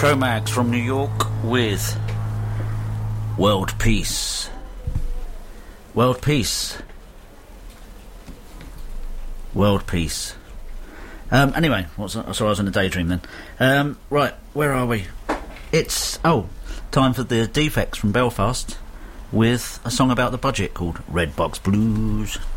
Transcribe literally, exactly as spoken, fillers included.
Cro-Mags from New York with World Peace. World Peace. World Peace. Um, anyway, what's that? Sorry, I was in a daydream then. Um, right, where are we? It's, oh, time for the Defects from Belfast with a song about the budget called Red Box Blues.